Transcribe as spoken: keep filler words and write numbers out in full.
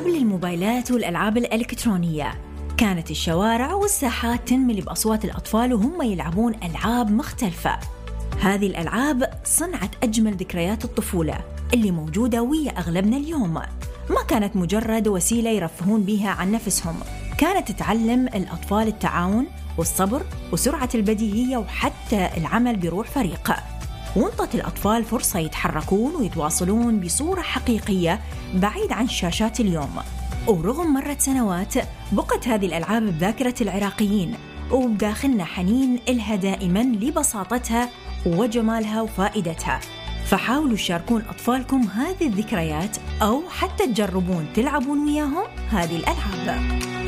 قبل الموبايلات والألعاب الإلكترونية كانت الشوارع والساحات تنملي بأصوات الأطفال وهم يلعبون ألعاب مختلفة. هذه الألعاب صنعت أجمل ذكريات الطفولة اللي موجودة ويا أغلبنا اليوم. ما كانت مجرد وسيلة يرفهون بها عن نفسهم، كانت تتعلم الأطفال التعاون والصبر وسرعة البديهية وحتى العمل بروح فريق، وانطت الأطفال فرصة يتحركون ويتواصلون بصورة حقيقية بعيد عن شاشات اليوم. ورغم مرت سنوات بقت هذه الألعاب بذاكرة العراقيين وبداخلنا حنين إلها دائما لبساطتها وجمالها وفائدتها. فحاولوا تشاركون أطفالكم هذه الذكريات أو حتى تجربون تلعبون وياهم هذه الألعاب.